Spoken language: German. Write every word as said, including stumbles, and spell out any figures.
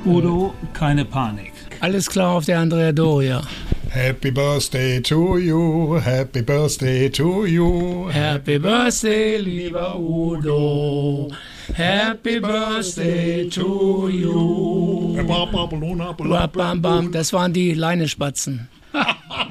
Udo, keine Panik. Alles klar auf der Andrea Doria. Happy Birthday to you, Happy Birthday to you. Happy Birthday, lieber Udo. Happy Birthday to you. Das waren die Leinespatzen.